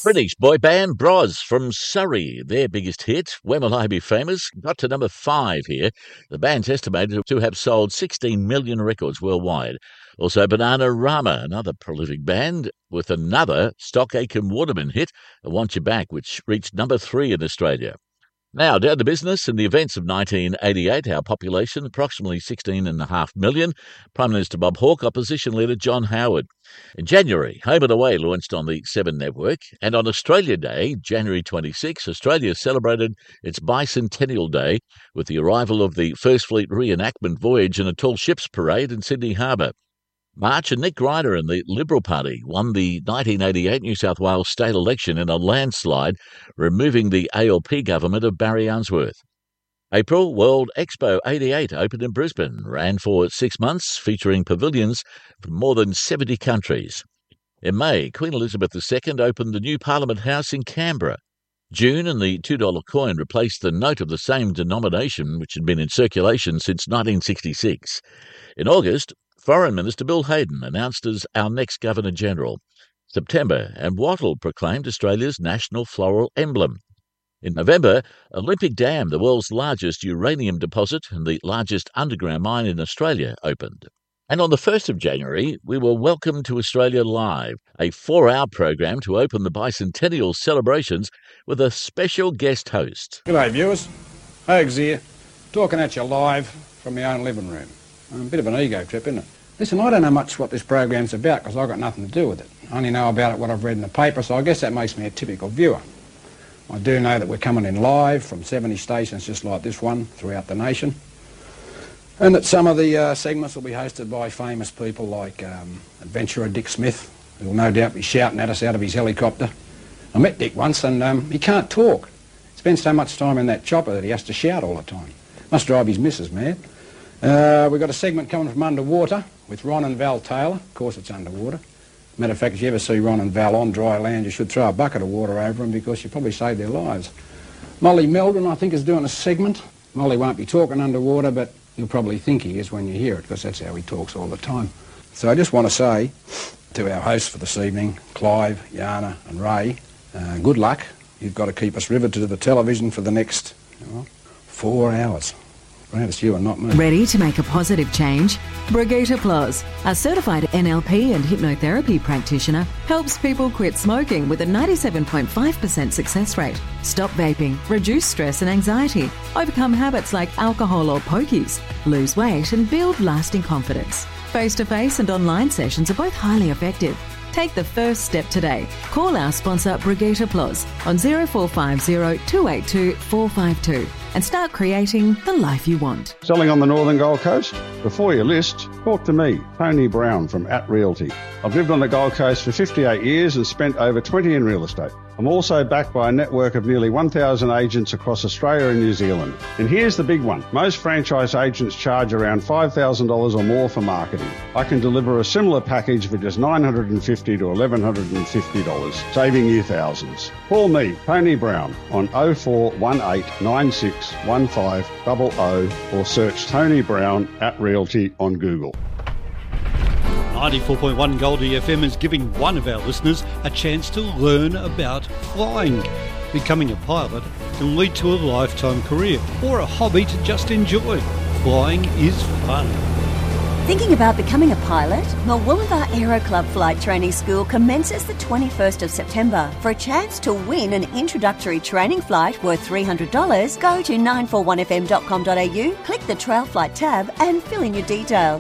British boy band Bros from Surrey. Their biggest hit, When Will I Be Famous, got to number 5 here. The band's estimated to have sold 16 million records worldwide. Also Bananarama, another prolific band, with another Stock Aitken Waterman hit, I Want You Back, which reached number 3 in Australia. Now, down to business. In the events of 1988, our population, approximately 16.5 million. Prime Minister Bob Hawke, Opposition Leader John Howard. In January, Home and Away launched on the 7 network. And on Australia Day, January 26, Australia celebrated its Bicentennial Day with the arrival of the First Fleet reenactment voyage and a tall ships parade in Sydney Harbour. March, and Nick Grider and the Liberal Party won the 1988 New South Wales state election in a landslide, removing the ALP government of Barry Unsworth. April, World Expo 88 opened in Brisbane, ran for 6 months, featuring pavilions from more than 70 countries. In May, Queen Elizabeth II opened the new Parliament House in Canberra. June, and the $2 coin replaced the note of the same denomination which had been in circulation since 1966. In August, Foreign Minister Bill Hayden announced as our next Governor-General. September, and wattle proclaimed Australia's national floral emblem. In November, Olympic Dam, the world's largest uranium deposit and the largest underground mine in Australia, opened. And on the 1st of January, we were welcomed to Australia Live, a 4-hour program to open the bicentennial celebrations with a special guest host. G'day viewers, Hogs here, talking at you live from my own living room. A bit of an ego trip, isn't it? Listen, I don't know much what this program's about because I've got nothing to do with it. I only know about it what I've read in the paper, so I guess that makes me a typical viewer. I do know that we're coming in live from 70 stations just like this one throughout the nation, and that some of the segments will be hosted by famous people like adventurer Dick Smith, who will no doubt be shouting at us out of his helicopter. I met Dick once and he can't talk. He spends so much time in that chopper that he has to shout all the time. Must drive his missus mad. We've got a segment coming from underwater with Ron and Val Taylor. Of course it's underwater. Matter of fact, if you ever see Ron and Val on dry land, you should throw a bucket of water over them because you probably saved their lives. Molly Meldon, I think, is doing a segment. Molly won't be talking underwater, but you'll probably think he is when you hear it because that's how he talks all the time. So I just want to say to our hosts for this evening, Clive, Yana and Ray, good luck. You've got to keep us riveted to the television for the next 4 hours. Glad it's you and not me. Ready to make a positive change? Brigitte Applause, a certified NLP and hypnotherapy practitioner, helps people quit smoking with a 97.5% success rate, stop vaping, reduce stress and anxiety, overcome habits like alcohol or pokies, lose weight and build lasting confidence. Face-to-face and online sessions are both highly effective. Take the first step today. Call our sponsor Brigitte Applause on 0450 282 452 and start creating the life you want. Selling on the Northern Gold Coast? Before you list, talk to me, Tony Brown from @Realty. I've lived on the Gold Coast for 58 years and spent over 20 in real estate. I'm also backed by a network of nearly 1,000 agents across Australia and New Zealand. And here's the big one. Most franchise agents charge around $5,000 or more for marketing. I can deliver a similar package for just $950 to $1,150, saving you thousands. Call me, Tony Brown, on 0418 96 1500 or search Tony Brown @Realty on Google. 94.1 Goldie FM is giving one of our listeners a chance to learn about flying. Becoming a pilot can lead to a lifetime career or a hobby to just enjoy. Flying is fun. Thinking about becoming a pilot? Well, Wollongbar Aero Club Flight Training School commences the 21st of September. For a chance to win an introductory training flight worth $300, go to 941fm.com.au, click the Trail Flight tab and fill in your details.